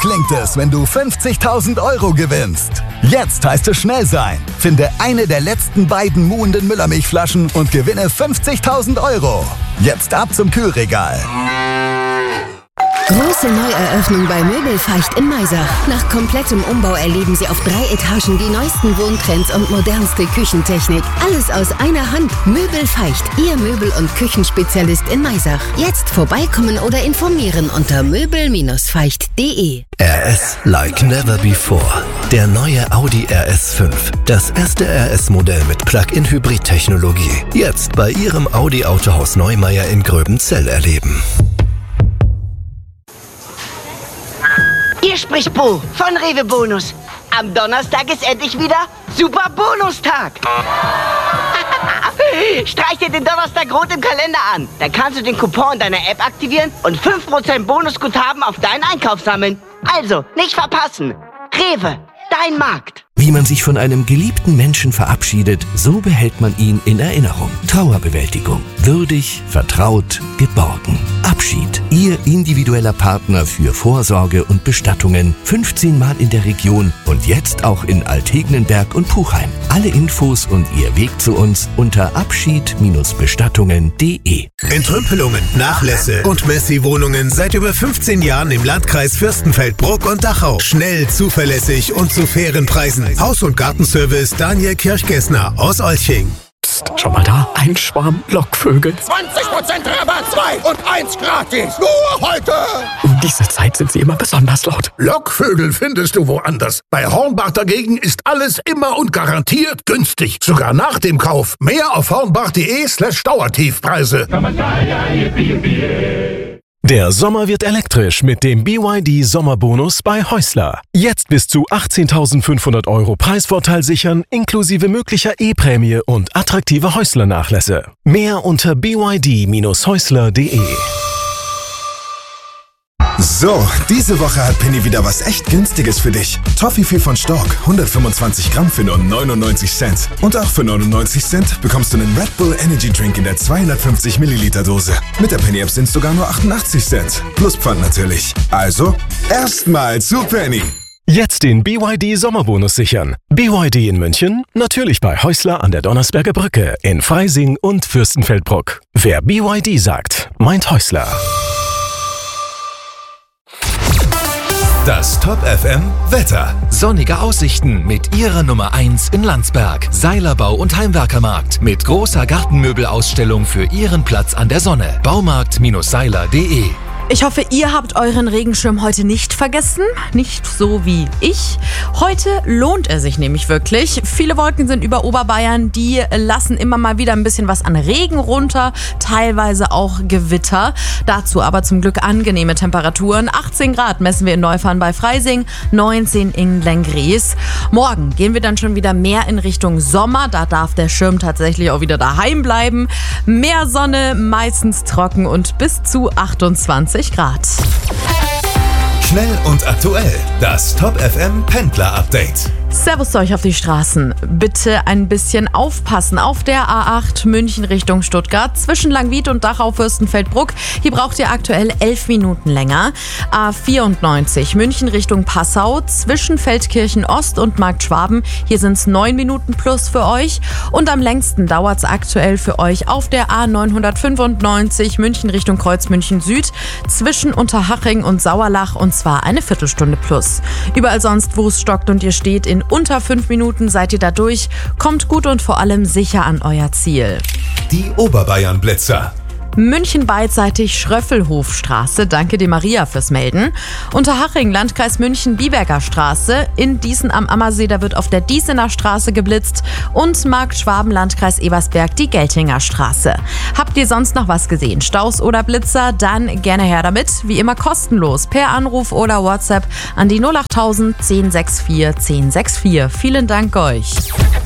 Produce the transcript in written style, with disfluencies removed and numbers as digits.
klingt es, wenn du 50.000 € gewinnst. Jetzt heißt es schnell sein. Finde eine der letzten beiden muhenden Müllermilchflaschen und gewinne 50.000 €. Jetzt ab zum Kühlregal. Große Neueröffnung bei Möbelfeicht in Maisach. Nach komplettem Umbau erleben Sie auf 3 Etagen die neuesten Wohntrends und modernste Küchentechnik. Alles aus einer Hand. Möbelfeicht, Ihr Möbel- und Küchenspezialist in Maisach. Jetzt vorbeikommen oder informieren unter möbel-feicht.de. RS like never before. Der neue Audi RS5. Das erste RS-Modell mit Plug-in-Hybrid-Technologie. Jetzt bei Ihrem Audi-Autohaus Neumeier in Gröbenzell erleben. Hier spricht Bo von Rewe Bonus. Am Donnerstag ist endlich wieder Super Bonustag. Streich dir den Donnerstag rot im Kalender an. Dann kannst du den Coupon deiner App aktivieren und 5% Bonusguthaben auf deinen Einkauf sammeln. Also, nicht verpassen. Rewe, dein Markt. Wie man sich von einem geliebten Menschen verabschiedet, so behält man ihn in Erinnerung. Trauerbewältigung. Würdig, vertraut, geborgen. Abschied. Ihr individueller Partner für Vorsorge und Bestattungen. 15 Mal in der Region und jetzt auch in Altegnenberg und Puchheim. Alle Infos und Ihr Weg zu uns unter abschied-bestattungen.de. Entrümpelungen, Nachlässe und Messi-Wohnungen seit über 15 Jahren im Landkreis Fürstenfeldbruck und Dachau. Schnell, zuverlässig und zu fairen Preisen. Haus- und Gartenservice Daniel Kirchgessner aus Olching. Psst, schau mal da, ein Schwarm Lockvögel. 20% Rabatt, 2 und 1 gratis. Nur heute. Um diese Zeit sind sie immer besonders laut. Lockvögel findest du woanders. Bei Hornbach dagegen ist alles immer und garantiert günstig. Sogar nach dem Kauf. Mehr auf hornbach.de/Dauertiefpreise. Der Sommer wird elektrisch mit dem BYD Sommerbonus bei Häusler. Jetzt bis zu 18.500 € Preisvorteil sichern, inklusive möglicher E-Prämie und attraktive Häusler-Nachlässe. Mehr unter byd-häusler.de. So, diese Woche hat Penny wieder was echt Günstiges für dich. Toffifee von Stork, 125 Gramm für nur 99 Cent. Und auch für 99 Cent bekommst du einen Red Bull Energy Drink in der 250 Milliliter Dose. Mit der Penny App sind es sogar nur 88 Cent. Plus Pfand natürlich. Also, erstmal zu Penny. Jetzt den BYD Sommerbonus sichern. BYD in München, natürlich bei Häusler an der Donnersberger Brücke, in Freising und Fürstenfeldbruck. Wer BYD sagt, meint Häusler. Das Top FM Wetter. Sonnige Aussichten mit Ihrer Nummer 1 in Landsberg. Seilerbau und Heimwerkermarkt mit großer Gartenmöbelausstellung für Ihren Platz an der Sonne. Baumarkt-seiler.de. Ich hoffe, ihr habt euren Regenschirm heute nicht vergessen. Nicht so wie ich. Heute lohnt er sich nämlich wirklich. Viele Wolken sind über Oberbayern. Die lassen immer mal wieder ein bisschen was an Regen runter. Teilweise auch Gewitter. Dazu aber zum Glück angenehme Temperaturen. 18 Grad messen wir in Neufahren bei Freising. 19 in Lenggries. Morgen gehen wir dann schon wieder mehr in Richtung Sommer. Da darf der Schirm tatsächlich auch wieder daheim bleiben. Mehr Sonne, meistens trocken und bis zu 28 Grad. Schnell und aktuell. Das Top FM Pendler Update. Servus zu euch auf die Straßen. Bitte ein bisschen aufpassen auf der A8 München Richtung Stuttgart zwischen Langwied und Dachau-Fürstenfeldbruck. Hier braucht ihr aktuell 11 Minuten länger. A94 München Richtung Passau zwischen Feldkirchen Ost und Markt Schwaben. Hier sind es 9 Minuten plus für euch. Und am längsten dauert es aktuell für euch auf der A995 München Richtung Kreuzmünchen Süd zwischen Unterhaching und Sauerlach, und zwar eine Viertelstunde plus. Überall sonst, wo es stockt und ihr steht, in unter 5 Minuten seid ihr da durch. Kommt gut und vor allem sicher an euer Ziel. Die Oberbayern-Blitzer. München beidseitig Schröffelhofstraße. Danke dir, Maria, fürs Melden. Unterhaching, Landkreis München, Biberger Straße. In Dießen am Ammersee, da wird auf der Diesener Straße geblitzt. Und Markt Schwaben, Landkreis Ebersberg, die Geltinger Straße. Habt ihr sonst noch was gesehen? Staus oder Blitzer? Dann gerne her damit. Wie immer kostenlos per Anruf oder WhatsApp an die 08000 1064 1064. Vielen Dank euch.